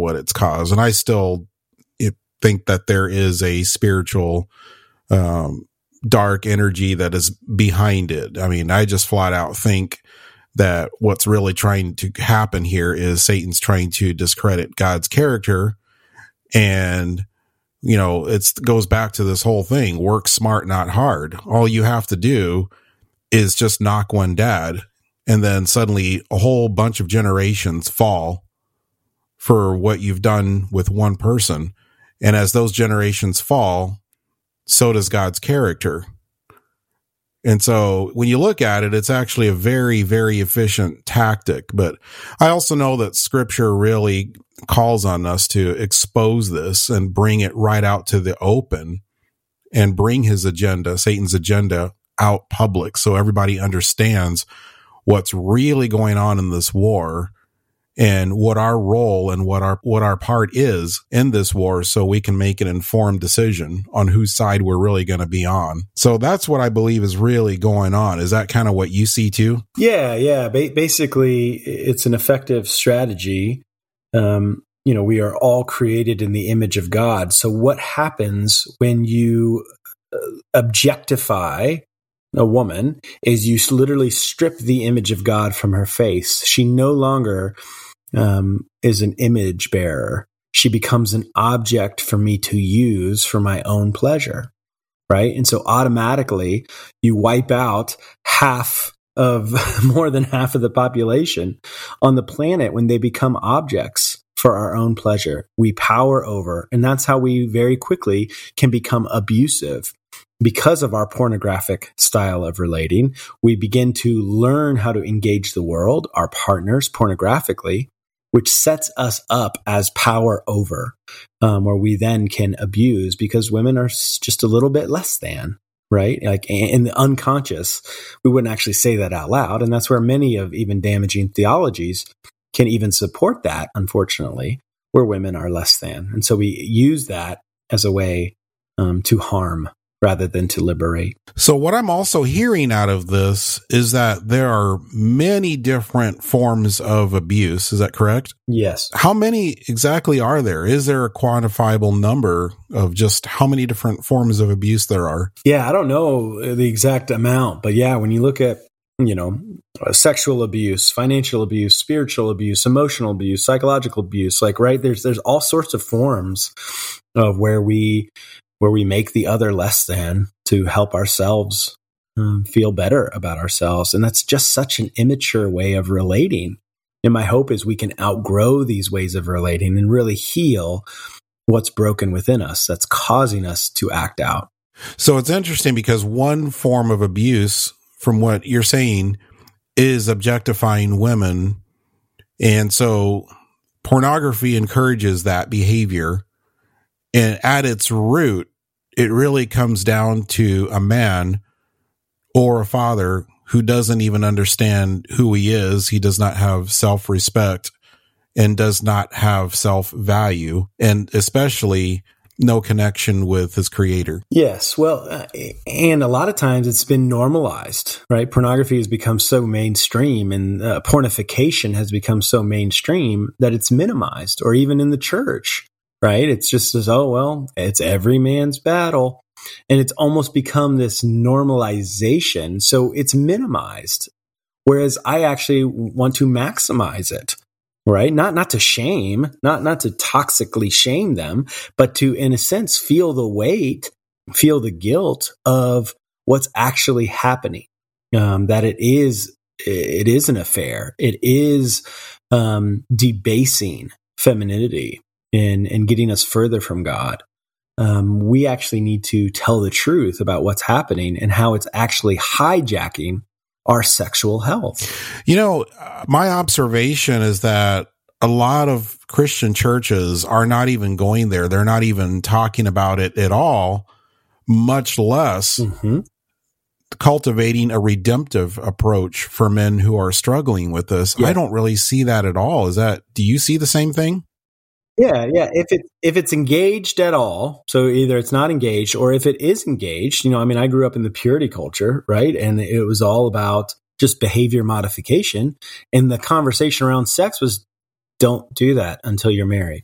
what it's caused. And I still think that there is a spiritual, dark energy that is behind it. I mean, I just flat out think that what's really trying to happen here is Satan's trying to discredit God's character. And, it goes back to this whole thing, work smart, not hard. All you have to do is just knock one dead. And then suddenly a whole bunch of generations fall for what you've done with one person. And as those generations fall, so does God's character. And so when you look at it, it's actually a very, very efficient tactic. But I also know that scripture really calls on us to expose this and bring it right out to the open and bring his agenda, Satan's agenda, out public so everybody understands what's really going on in this war and what our role and what our part is in this war, so we can make an informed decision on whose side we're really going to be on. So that's what I believe is really going on. Is that kind of what you see too? Yeah. Basically, it's an effective strategy. We are all created in the image of God. So what happens when you objectify a woman is you literally strip the image of God from her face. She no longer is an image bearer. She becomes an object for me to use for my own pleasure, right? And so automatically you wipe out more than half of the population on the planet when they become objects for our own pleasure. We power over, and that's how we very quickly can become abusive. Because of our pornographic style of relating, we begin to learn how to engage the world, our partners, pornographically, which sets us up as power over, where we then can abuse because women are just a little bit less than, right? Like in the unconscious, we wouldn't actually say that out loud. And that's where many of even damaging theologies can even support that, unfortunately, where women are less than. And so we use that as a way to harm rather than to liberate. So what I'm also hearing out of this is that there are many different forms of abuse. Is that correct? Yes. How many exactly are there? Is there a quantifiable number of just how many different forms of abuse there are? Yeah, I don't know the exact amount, but yeah, when you look at, sexual abuse, financial abuse, spiritual abuse, emotional abuse, psychological abuse, right, there's all sorts of forms of where we make the other less than to help ourselves feel better about ourselves. And that's just such an immature way of relating. And my hope is we can outgrow these ways of relating and really heal what's broken within us that's causing us to act out. So it's interesting because one form of abuse, from what you're saying, is objectifying women. And so pornography encourages that behavior. And at its root, it really comes down to a man or a father who doesn't even understand who he is. He does not have self-respect and does not have self-value, and especially no connection with his creator. Yes. Well, and a lot of times it's been normalized, right? Pornography has become so mainstream, and pornification has become so mainstream that it's minimized, or even in the church. Right? It's just as, it's every man's battle. And it's almost become this normalization. So it's minimized. Whereas I actually want to maximize it, right? Not to shame, not to toxically shame them, but to, in a sense, feel the weight, feel the guilt of what's actually happening. That it is an affair. It is debasing femininity. And getting us further from God. We actually need to tell the truth about what's happening and how it's actually hijacking our sexual health. My observation is that a lot of Christian churches are not even going there. They're not even talking about it at all, much less cultivating a redemptive approach for men who are struggling with this. Yeah. I don't really see that at all. Do you see the same thing? Yeah. If it's engaged at all, so either it's not engaged, or if it is engaged, I grew up in the purity culture, right? And it was all about just behavior modification. And the conversation around sex was, don't do that until you're married.